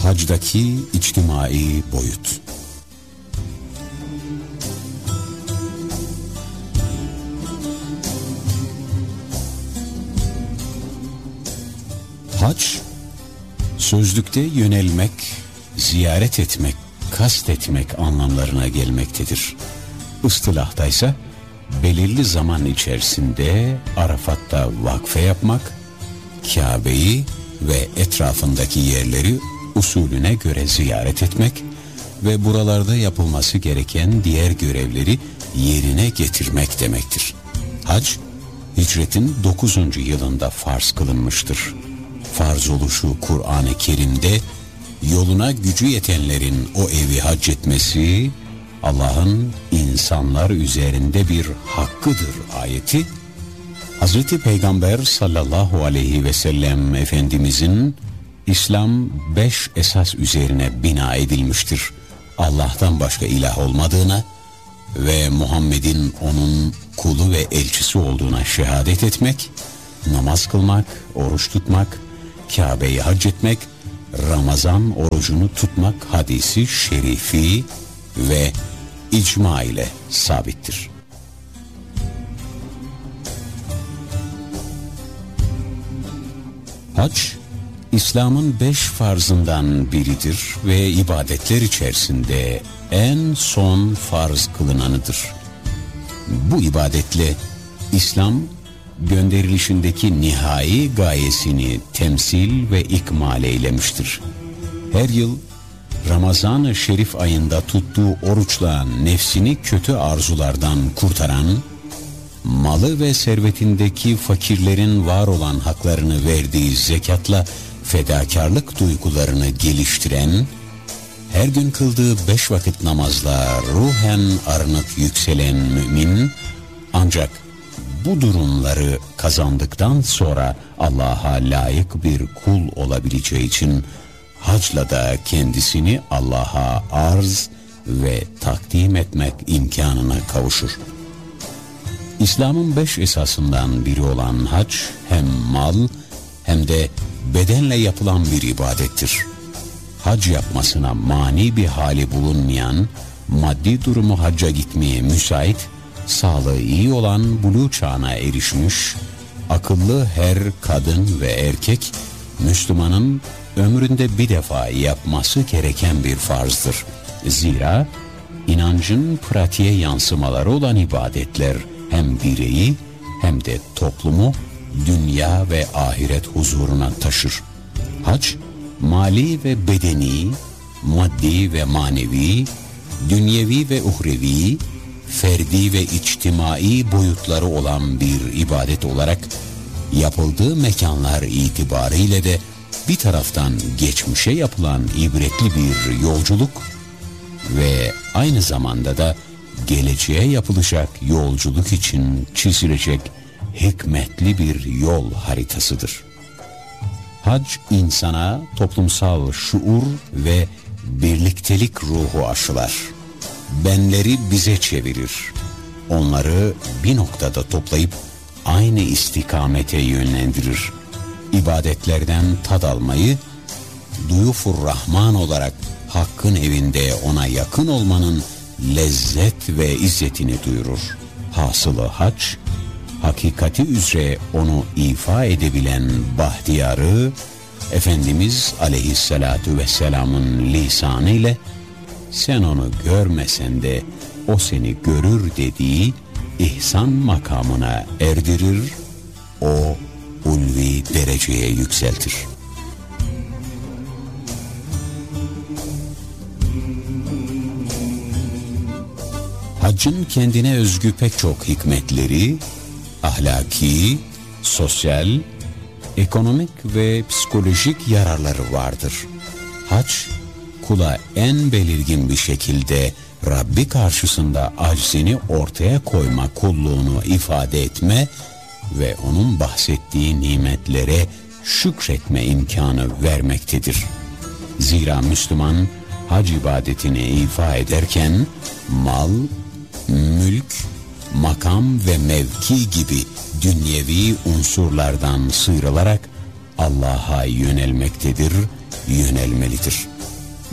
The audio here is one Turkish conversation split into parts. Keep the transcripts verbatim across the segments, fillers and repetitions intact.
Hacdaki içtimai boyut. Hac, sözlükte yönelmek, ziyaret etmek, kastetmek anlamlarına gelmektedir. Istilahtaysa belirli zaman içerisinde Arafat'ta vakfe yapmak, Kabe'yi ve etrafındaki yerleri usulüne göre ziyaret etmek ve buralarda yapılması gereken diğer görevleri yerine getirmek demektir. Hac, hicretin dokuzuncu yılında farz kılınmıştır. Farz oluşu Kur'an-ı Kerim'de yoluna gücü yetenlerin o evi hac etmesi Allah'ın insanlar üzerinde bir hakkıdır ayeti, Hazreti Peygamber sallallahu aleyhi ve sellem Efendimizin İslam beş esas üzerine bina edilmiştir. Allah'tan başka ilah olmadığına ve Muhammed'in onun kulu ve elçisi olduğuna şehadet etmek, namaz kılmak, oruç tutmak, Kabe'yi hac etmek, Ramazan orucunu tutmak hadisi şerifi ve icma ile sabittir. Hac, İslam'ın beş farzından biridir ve ibadetler içerisinde en son farz kılınanıdır. Bu ibadetle İslam, gönderilişindeki nihai gayesini temsil ve ikmal eylemiştir. Her yıl Ramazan-ı Şerif ayında tuttuğu oruçla nefsini kötü arzulardan kurtaran, malı ve servetindeki fakirlerin var olan haklarını verdiği zekatla fedakarlık duygularını geliştiren, her gün kıldığı beş vakit namazla ruhen arınıp yükselen mümin, ancak bu durumları kazandıktan sonra Allah'a layık bir kul olabileceği için hacla da kendisini Allah'a arz ve takdim etmek imkanına kavuşur. İslam'ın beş esasından biri olan hac hem mal hem de bedenle yapılan bir ibadettir. Hac yapmasına mani bir hali bulunmayan, maddi durumu hacca gitmeye müsait, sağlığı iyi olan buluğ çağına erişmiş, akıllı her kadın ve erkek, Müslümanın ömründe bir defa yapması gereken bir farzdır. Zira inancın pratiğe yansımaları olan ibadetler hem bireyi hem de toplumu dünya ve ahiret huzuruna taşır. Hac, mali ve bedeni, maddi ve manevi, dünyevi ve uhrevi, ferdi ve içtimai boyutları olan bir ibadet olarak yapıldığı mekanlar itibariyle de bir taraftan geçmişe yapılan ibretli bir yolculuk ve aynı zamanda da geleceğe yapılacak yolculuk için çizilecek hikmetli bir yol haritasıdır. Hac insana toplumsal şuur ve birliktelik ruhu aşılar. Benleri bize çevirir. Onları bir noktada toplayıp aynı istikamete yönlendirir. İbadetlerden tad almayı, Duyufur Rahman olarak Hakk'ın evinde ona yakın olmanın lezzet ve izzetini duyurur. Hasılı hac, hakikati üzere onu ifa edebilen bahtiyarı, Efendimiz aleyhissalatu vesselamın lisanı ile sen onu görmesen de o seni görür dediği ihsan makamına erdirir, o ulvi dereceye yükseltir. Haccın kendine özgü pek çok hikmetleri, ahlaki, sosyal, ekonomik ve psikolojik yararları vardır. Hac, kula en belirgin bir şekilde Rabbi karşısında aczini ortaya koyma kulluğunu ifade etme ve onun bahsettiği nimetlere şükretme imkanı vermektedir. Zira Müslüman hac ibadetini ifa ederken mal, mülk, makam ve mevki gibi dünyevi unsurlardan sıyrılarak Allah'a yönelmektedir, yönelmelidir.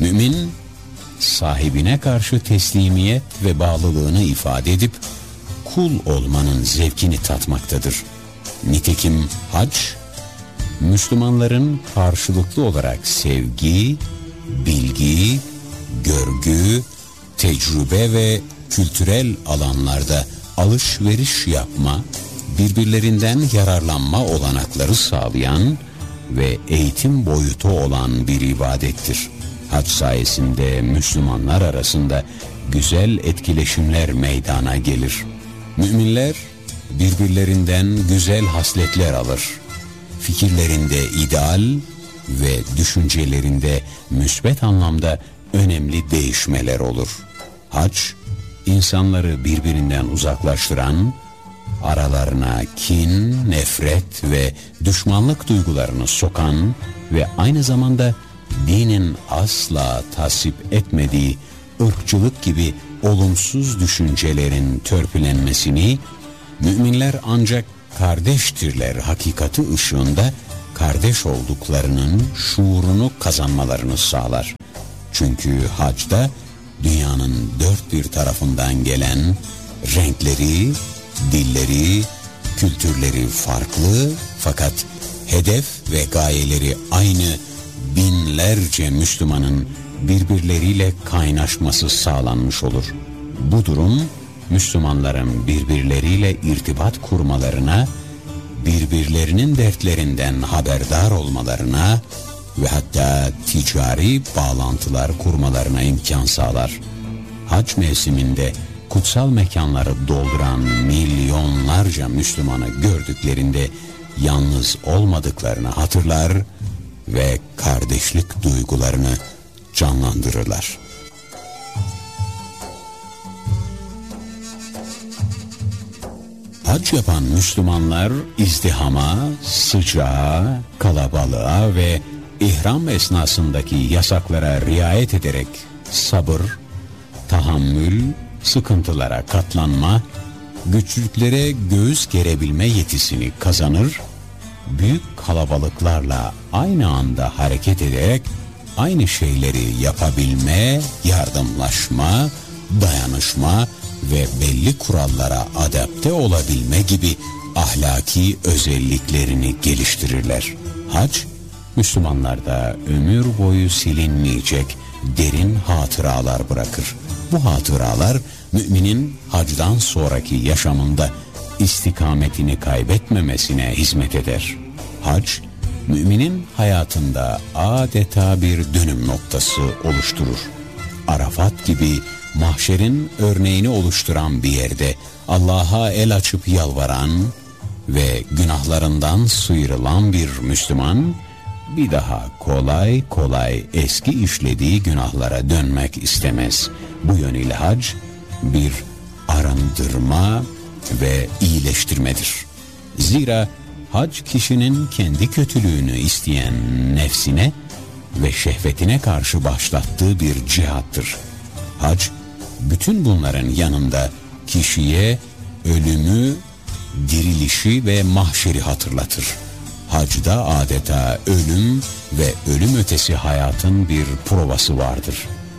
Mümin, sahibine karşı teslimiyet ve bağlılığını ifade edip kul olmanın zevkini tatmaktadır. Nitekim hac, Müslümanların karşılıklı olarak sevgi, bilgi, görgü, tecrübe ve kültürel alanlarda alışveriş yapma, birbirlerinden yararlanma olanakları sağlayan ve eğitim boyutu olan bir ibadettir. Hac sayesinde Müslümanlar arasında güzel etkileşimler meydana gelir. Müminler birbirlerinden güzel hasletler alır. Fikirlerinde ideal ve düşüncelerinde müsbet anlamda önemli değişmeler olur. Hac, insanları birbirinden uzaklaştıran, aralarına kin, nefret ve düşmanlık duygularını sokan ve aynı zamanda dinin asla tasvip etmediği ırkçılık gibi olumsuz düşüncelerin törpülenmesini, müminler ancak kardeştirler hakikati ışığında kardeş olduklarının şuurunu kazanmalarını sağlar. Çünkü hacda dünyanın dört bir tarafından gelen renkleri, dilleri, kültürleri farklı fakat hedef ve gayeleri aynı binlerce Müslümanın birbirleriyle kaynaşması sağlanmış olur. Bu durum Müslümanların birbirleriyle irtibat kurmalarına, birbirlerinin dertlerinden haberdar olmalarına ve hatta ticari bağlantılar kurmalarına imkan sağlar. Hac mevsiminde kutsal mekanları dolduran milyonlarca Müslümanı gördüklerinde yalnız olmadıklarını hatırlar ve kardeşlik duygularını canlandırırlar. Hac yapan Müslümanlar izdihama, sıcağa, kalabalığa ve ihram esnasındaki yasaklara riayet ederek sabır, tahammül, sıkıntılara katlanma, güçlüklere göğüs gerebilme yetisini kazanır, büyük kalabalıklarla aynı anda hareket ederek aynı şeyleri yapabilme, yardımlaşma, dayanışma ve belli kurallara adapte olabilme gibi ahlaki özelliklerini geliştirirler. Hac, Müslümanlarda ömür boyu silinmeyecek derin hatıralar bırakır. Bu hatıralar müminin hacdan sonraki yaşamında istikametini kaybetmemesine hizmet eder. Hac, müminin hayatında adeta bir dönüm noktası oluşturur. Arafat gibi mahşerin örneğini oluşturan bir yerde Allah'a el açıp yalvaran ve günahlarından sıyrılan bir Müslüman bir daha kolay kolay eski işlediği günahlara dönmek istemez. Bu yönüyle hac bir arındırma ve iyileştirmedir. Zira hac kişinin kendi kötülüğünü isteyen nefsine ve şehvetine karşı başlattığı bir cihattır. Hac, bütün bunların yanında kişiye ölümü, dirilişi ve mahşeri hatırlatır. Hacda adeta ölüm ve ölüm ötesi hayatın bir provası vardır.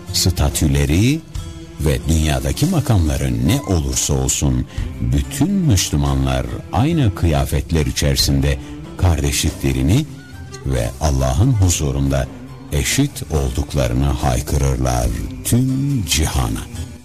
Statüleri ve dünyadaki makamları ne olursa olsun bütün Müslümanlar aynı kıyafetler içerisinde kardeşliklerini ve Allah'ın huzurunda eşit olduklarını haykırırlar tüm cihana.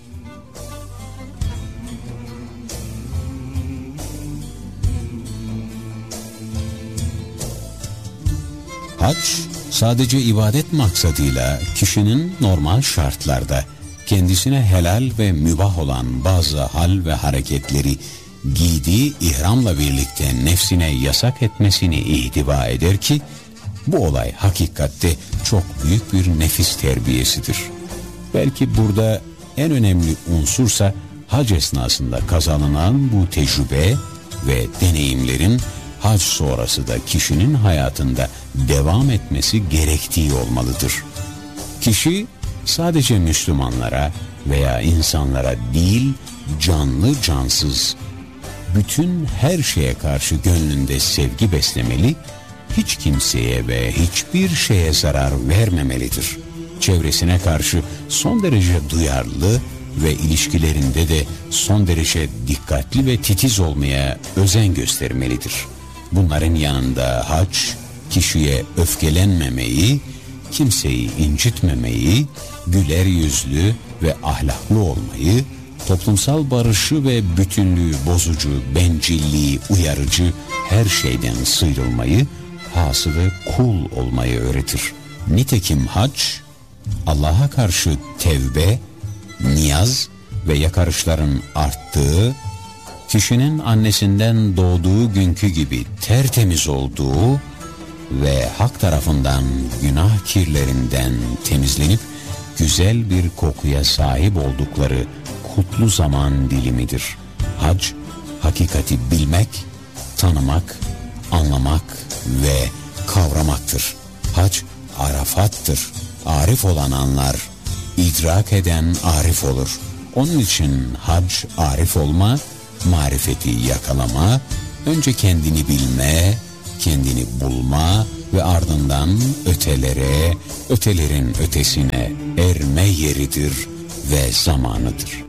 Hac, sadece ibadet maksadıyla kişinin normal şartlarda kendisine helal ve mübah olan bazı hal ve hareketleri giydiği ihramla birlikte nefsine yasak etmesini ihtiva eder ki, bu olay hakikatte çok büyük bir nefis terbiyesidir. Belki burada en önemli unsursa hac esnasında kazanılan bu tecrübe ve deneyimlerin hac sonrası da kişinin hayatında devam etmesi gerektiği olmalıdır. Kişi sadece Müslümanlara veya insanlara değil, canlı cansız, bütün her şeye karşı gönlünde sevgi beslemeli, hiç kimseye ve hiçbir şeye zarar vermemelidir. çevresine karşı son derece duyarlı ve ilişkilerinde de son derece dikkatli ve titiz olmaya özen göstermelidir. Bunların yanında hac, kişiye öfkelenmemeyi, kimseyi incitmemeyi, güler yüzlü ve ahlaklı olmayı, toplumsal barışı ve bütünlüğü bozucu, bencilliği uyarıcı her şeyden sıyrılmayı, hasılı kul olmayı öğretir. Nitekim hac, Allah'a karşı tevbe, niyaz ve yakarışların arttığı, kişinin annesinden doğduğu günkü gibi tertemiz olduğu ve hak tarafından günah kirlerinden temizlenip güzel bir kokuya sahip oldukları kutlu zaman dilimidir. Hac, hakikati bilmek, tanımak, anlamak ve kavramaktır. Hac, Arafat'tır. Arif olan anlar, idrak eden arif olur. Onun için hac, arif olma, marifeti yakalama, önce kendini bilme, kendini bulma ve ardından ötelere, ötelerin ötesine erme yeridir ve zamanıdır.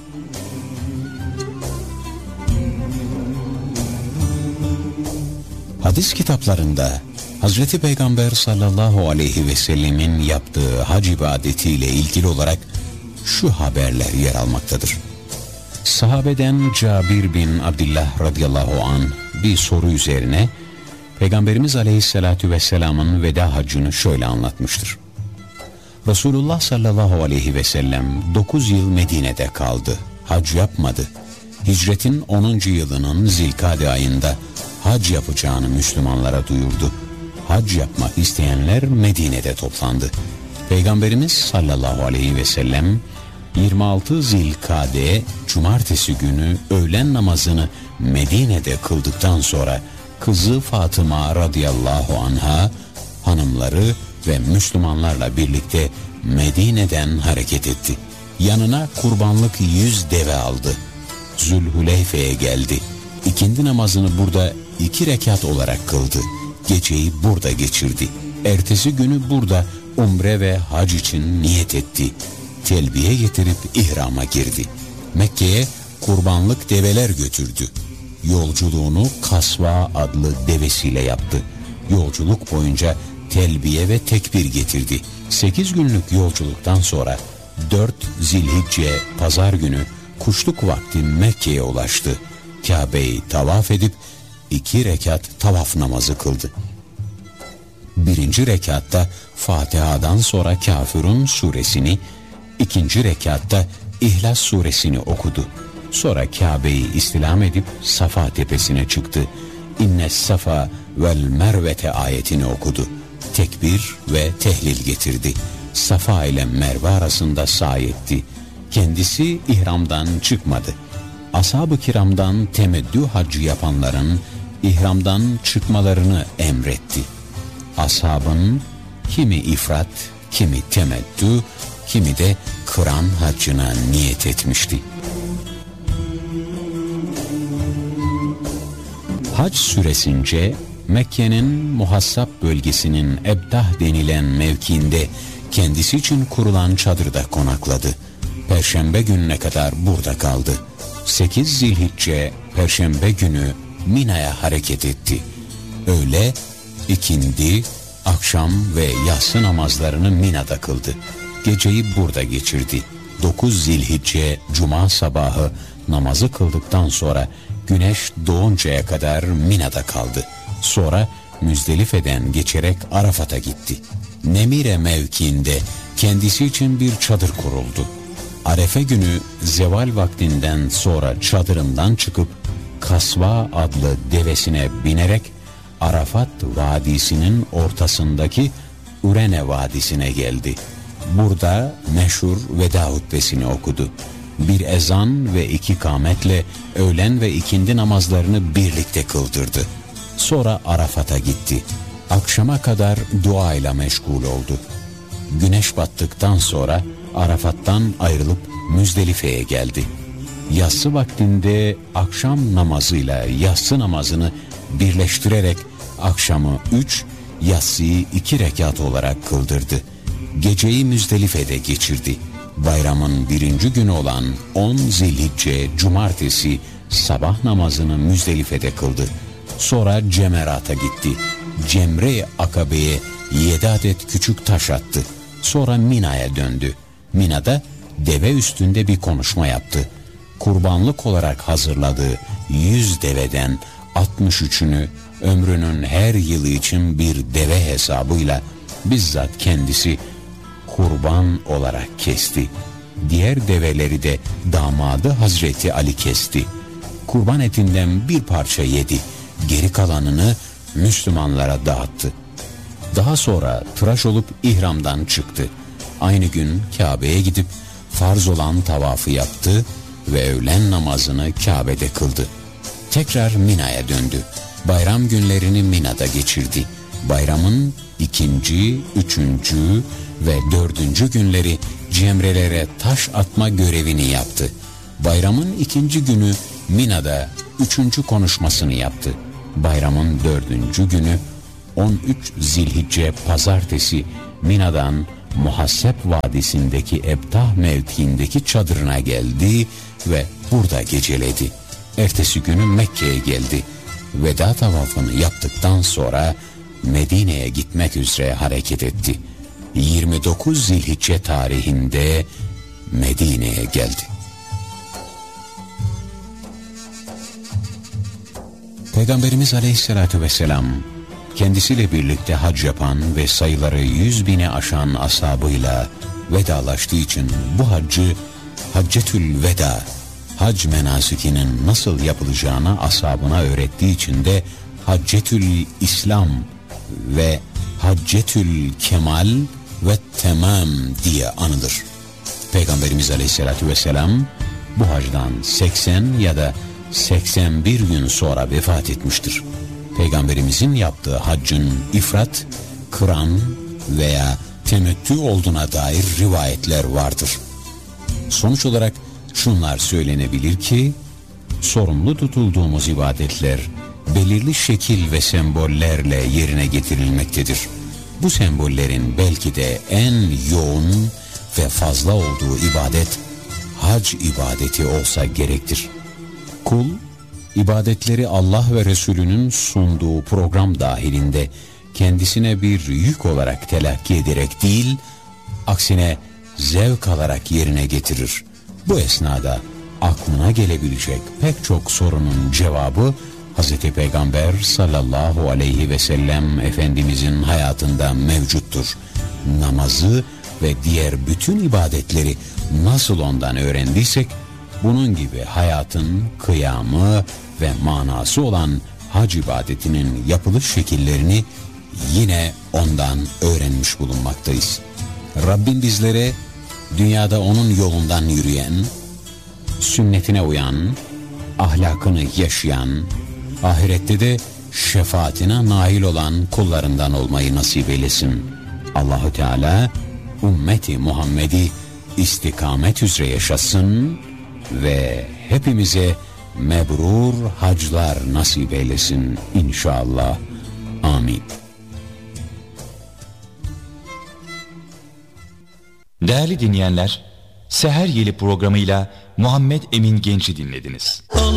Hadis kitaplarında Hazreti Peygamber sallallahu aleyhi ve sellemin yaptığı hac ibadetiyle ilgili olarak şu haberler yer almaktadır. Sahabeden Cabir bin Abdullah radıyallahu anh bir soru üzerine Peygamberimiz aleyhissalatu vesselamın veda haccını şöyle anlatmıştır. Resulullah sallallahu aleyhi ve sellem dokuz yıl Medine'de kaldı. Hac yapmadı. Hicretin onuncu yılının Zilkade ayında hac yapacağını Müslümanlara duyurdu. Hac yapmak isteyenler Medine'de toplandı. Peygamberimiz sallallahu aleyhi ve sellem yirmi altı Zilkade cumartesi günü öğlen namazını Medine'de kıldıktan sonra kızı Fatıma radıyallahu anha, hanımları ve Müslümanlarla birlikte Medine'den hareket etti. Yanına kurbanlık yüz deve aldı. Zülhüleyfe'ye geldi. İkindi namazını burada iki rekat olarak kıldı. Geceyi burada geçirdi. Ertesi günü burada umre ve hac için niyet etti. Telbiye getirip ihrama girdi. Mekke'ye kurbanlık develer götürdü. Yolculuğunu Kasva adlı devesiyle yaptı. Yolculuk boyunca telbiye ve tekbir getirdi. Sekiz günlük yolculuktan sonra dört Zilhicce pazar günü kuşluk vakti Mekke'ye ulaştı. Kabe'yi tavaf edip iki rekat tavaf namazı kıldı. Birinci rekatta Fatiha'dan sonra Kafirun suresini, ikinci rekatta İhlas suresini okudu. Sonra Kabe'yi istilam edip Safa tepesine çıktı. İnne safa vel mervete ayetini okudu. Tekbir ve tehlil getirdi. Safa ile Merve arasında sa'i etti. Kendisi ihramdan çıkmadı. Ashab-ı kiramdan temeddü haccı yapanların ihramdan çıkmalarını emretti. Ashabın kimi ifrat, kimi temeddü, kimi de kıran haccına niyet etmişti. Hac süresince Mekke'nin Muhassab bölgesinin Ebtah denilen mevkiinde kendisi için kurulan çadırda konakladı. Perşembe gününe kadar burada kaldı. sekiz Zilhicce Perşembe günü Mina'ya hareket etti. Öğle, ikindi, akşam ve yatsı namazlarını Mina'da kıldı. Geceyi burada geçirdi. dokuz Zilhicce Cuma sabahı namazı kıldıktan sonra güneş doğuncaya kadar Mina'da kaldı. Sonra Müzdelife'den geçerek Arafat'a gitti. Nemire mevkiinde kendisi için bir çadır kuruldu. Arefe günü zeval vaktinden sonra çadırından çıkıp Kasva adlı devesine binerek Arafat Vadisi'nin ortasındaki Urene Vadisi'ne geldi. Burada meşhur veda hutbesini okudu. Bir ezan ve iki kametle öğlen ve ikindi namazlarını birlikte kıldırdı. Sonra Arafat'a gitti. Akşama kadar duayla meşgul oldu. Güneş battıktan sonra Arafat'tan ayrılıp Müzdelife'ye geldi. Yatsı vaktinde akşam namazıyla yatsı namazını birleştirerek akşamı üç, yatsıyı iki rekat olarak kıldırdı. geceyi Müzdelife'de geçirdi. Bayramın birinci günü olan on Zilhicce Cumartesi sabah namazını Müzdelife'de kıldı. Sonra Cemerat'a gitti. Cemre-i Akabe'ye yedi adet küçük taş attı. Sonra Mina'ya döndü. Mina'da deve üstünde bir konuşma yaptı. Kurbanlık olarak hazırladığı yüz deveden altmış üçünü ömrünün her yılı için bir deve hesabıyla bizzat kendisi kurban olarak kesti. Diğer develeri de damadı Hazreti Ali kesti. Kurban etinden bir parça yedi. Geri kalanını Müslümanlara dağıttı. Daha sonra tıraş olup ihramdan çıktı. Aynı gün Kabe'ye gidip farz olan tavafı yaptı ve öğlen namazını Kabe'de kıldı. Tekrar Mina'ya döndü. Bayram günlerini Mina'da geçirdi. Bayramın ikinci, üçüncü ve dördüncü günleri cemrelere taş atma görevini yaptı. Bayramın ikinci günü Mina'da üçüncü konuşmasını yaptı. Bayramın dördüncü günü on üç Zilhicce Pazartesi Mina'dan Muhasseb Vadisi'ndeki Ebtah mevkiindeki çadırına geldi ve burada geceledi. Ertesi günü Mekke'ye geldi. Veda tavafını yaptıktan sonra Medine'ye gitmek üzere hareket etti. yirmi dokuz Zilhicce tarihinde Medine'ye geldi. Peygamberimiz Aleyhisselatü Vesselam kendisiyle birlikte hac yapan ve sayıları yüz bini aşan ashabıyla vedalaştığı için bu haccı Haccetül Veda, hac menasikinin nasıl yapılacağını ashabına öğrettiği için de Haccetül İslam ve Haccetül Kemal ve Temam diye anılır. Peygamberimiz Aleyhisselatü Vesselam bu hacdan seksen ya da seksen bir gün sonra vefat etmiştir. Peygamberimizin yaptığı haccın ifrat, kıran veya temettü olduğuna dair rivayetler vardır. Sonuç olarak şunlar söylenebilir ki, sorumlu tutulduğumuz ibadetler belirli şekil ve sembollerle yerine getirilmektedir. Bu sembollerin belki de en yoğun ve fazla olduğu ibadet, hac ibadeti olsa gerektir. Kul, ibadetleri Allah ve Resulünün sunduğu program dahilinde kendisine bir yük olarak telakki ederek değil, aksine zevk alarak yerine getirir. Bu esnada aklına gelebilecek pek çok sorunun cevabı Hazreti Peygamber sallallahu aleyhi ve sellem Efendimizin hayatında mevcuttur. Namazı ve diğer bütün ibadetleri nasıl ondan öğrendiysek, bunun gibi hayatın kıyamı ve manası olan hac ibadetinin yapılış şekillerini yine ondan öğrenmiş bulunmaktayız. Rabbim bizlere dünyada onun yolundan yürüyen, sünnetine uyan, ahlakını yaşayan, ahirette de şefaatine nail olan kullarından olmayı nasip eylesin. Allahu Teala ümmeti Muhammed'i istikamet üzere yaşasın ve hepimize mebrur haclar nasip eylesin inşallah. Amin. Değerli dinleyenler, Seher Yeli programıyla Muhammed Emin Genç'i dinlediniz.